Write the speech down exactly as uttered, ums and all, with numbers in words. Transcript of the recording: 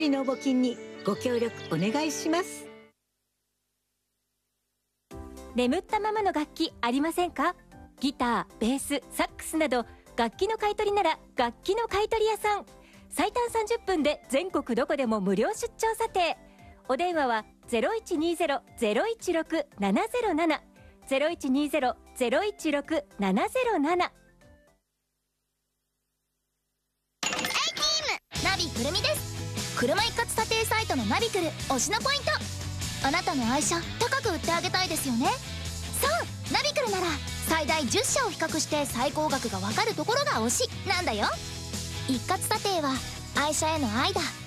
の募金にご協力お願いします。 眠ったままの楽器ありませんか？ギター、ベース、サックスなど楽器の買い取りなら楽器の買い取り屋さん。最短さんじゅっぷんで全国どこでも無料出張査定。お電話は ゼロいちにゼロ ゼロいちろく ななゼロなな ゼロいちにゼロ ゼロいちろく ななゼロなな。 ナビくるみです。車一括査定サイトのナビクル推しのポイント。あなたの愛車高く売ってあげたいですよね。そうナビクルなら最大じゅっしゃを比較して最高額がわかるところが推しなんだよ。一括査定は愛車への愛だ。